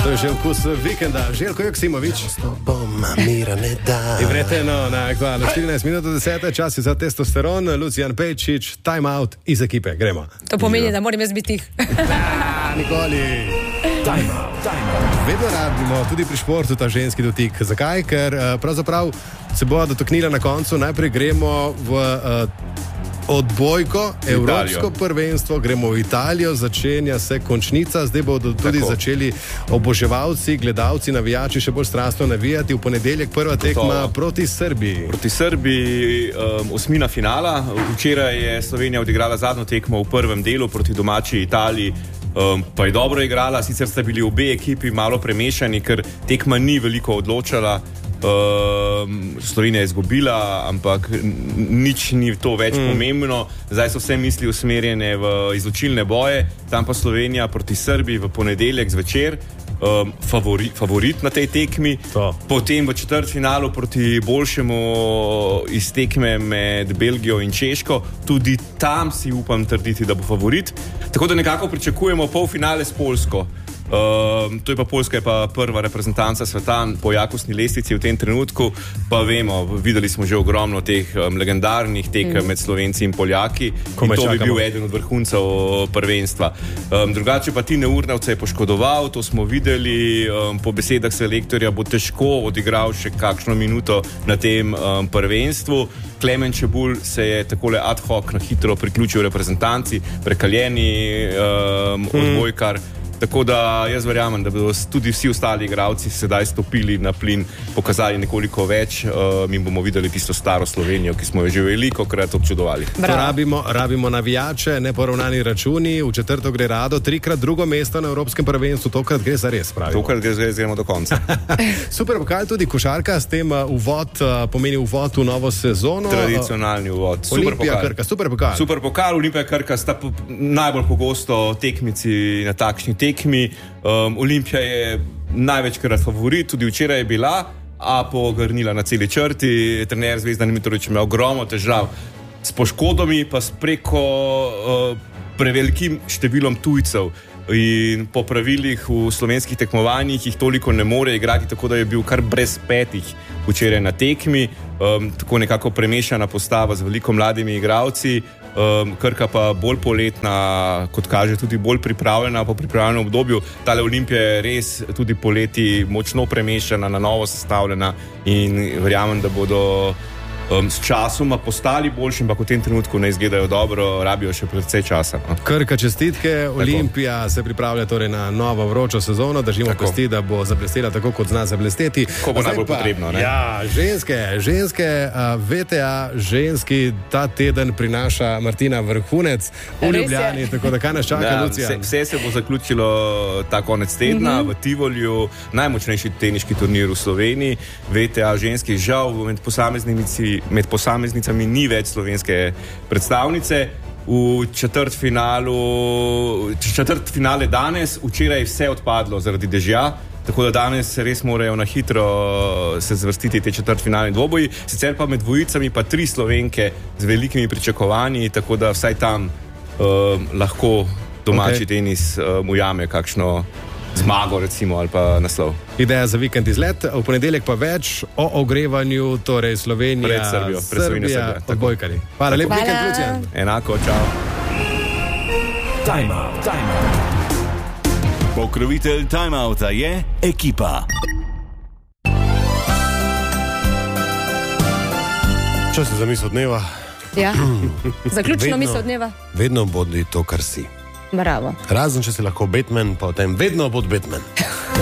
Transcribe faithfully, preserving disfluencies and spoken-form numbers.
To je že vkus vikenda. Željko Joksimović. Bom, mira ne da. I vreteno na aktualno štirinajst minut do desete, čas je za testosteron. Lucijan Pejčič, time out iz ekipe. Gremo. To pomeni, da moram jaz biti tih. Da, nikoli. Time out, time out. Vedno rabimo tudi pri športu ta ženski dotik. Zakaj? Ker pravzaprav se bo dotaknila na koncu. Najprej gremo v uh, odbojko, evropsko prvenstvo, gremo v Italijo, začenja se končnica, zdaj bodo tudi Tako. začeli oboževalci, gledalci, navijači še bolj strastno navijati. V ponedeljek prva tekma to. proti Srbiji. Proti Srbiji, um, osmina finala. Včeraj je Slovenija odigrala zadnjo tekmo v prvem delu proti domači Italiji. Um, pa je dobro igrala, sicer sta bili obe ekipi malo premešani, ker tekma ni veliko odločala. Um, Slovenija je izgubila, ampak nič ni to več mm. pomembno. Zdaj so vse misli usmerjene v izločilne boje, tam pa Slovenija proti Srbiji v ponedeljek zvečer. Um, favori, favorit na tej tekmi, to. Potem v četrtfinalu proti boljšemu iz tekme med Belgijo in Češko, tudi tam si upam trditi, da bo favorit. Tako da nekako pričakujemo polfinale s Poljsko. Um, to je pa Poljska, je pa prva reprezentanca sveta po jakostni lestvici v tem trenutku, pa vemo, videli smo že ogromno teh um, legendarnih tekem mm. med Slovenci in Poljaki. Kome in to čakamo. Bi bil eden od vrhuncev prvenstva. Um, drugače pa Tine Urnavca je poškodoval, to smo videli, um, po besedah selektorja bo težko odigral še kakšno minuto na tem um, prvenstvu. Klemen Čebulj se je takole ad hoc na hitro priključil reprezentanci, prekaljeni um, mm. odbojkar. Tako da jaz verjamem, da bodo tudi vsi ostali igralci sedaj stopili na plin, pokazali nekoliko več uh, in bomo videli tisto staro Slovenijo, ki smo jo že veliko krat občudovali. Rabimo, rabimo navijače, neporavnani računi, v četrto gre Rado, trikrat drugo mesto na Evropskem prvenstvu, tokrat gre za res, pravimo. Tokrat gre za res, gremo do konca. Super pokal tudi košarka, s tem uvod, pomeni uvod v novo sezono. Tradicionalni uvod. Super Olimpija pokal. Krka, super pokal. Super pokal, Olimpija Krka sta po, najbolj pogosto tekmici na takšni tekmi. Um, Olimpija je največkrat favorit, tudi včeraj je bila, a pogrnila na celi črti. Trener Zvezdan Mitrović ima ogromno težav s poškodami, pa s preko uh, prevelikim številom tujcev. In po pravilih v slovenskih tekmovanjih jih toliko ne more igrati, tako da je bil kar brez petih včeraj na tekmi. Um, tako nekako premešana postava z veliko mladimi igralci. Um, Krka pa bolj poletna, kot kaže, tudi bolj pripravljena po pripravljenem obdobju. Tale Olimpija je res tudi poleti močno premešana, na novo sestavljena in verjamem, da bodo um, s časoma postali boljši, ampak v tem trenutku ne izgledajo dobro, rabijo še precej časa. No. Krka, čestitke, Olimpija tako. Se pripravlja torej na novo vročo sezono, držimo pesti, da bo zablestela tako, kot zna zablesteti. Ko bo najbolj pa, potrebno, ne? Ja, ženske, ženske, uh, V T A, ženski, ta teden prinaša Martina Vrhunec v Ljubljani, tako da kaj nas čaka, ja, Lucijan? Vse, vse se bo zaključilo ta konec tedna mm-hmm. v Tivoliju, najmočnejši teniški turnir v Sloveniji. V T A ženski, žal med posameznici med posameznicami ni več slovenske predstavnice. V četrtfinalu, četrtfinale danes, včeraj je vse odpadlo zaradi dežja, tako da danes res morajo na hitro se zvrstiti te četrtfinalne dvoboji. Sicer pa med dvojicami pa tri Slovenke z velikimi pričakovanji, tako da vsaj tam uh, lahko domači okay. tenis uh, ujame kakšno zmago, recimo, ali pa naslov. Ideja za vikend izlet, v ponedeljek pa več o ogrevanju, torej Slovenija, pred Srbijo, pred Srbija, odbojkari. Hvala, lep vikend, Lucijan. Enako, čau. Time out, time out. Pokrovitelj Time Outa je Ekipa. Čas je za misel dneva. Ja, zaključno misel dneva. Vedno bodi to, kar si. Bravo. Razen, če si lahko Batman, pa v tem vedno bod Batman.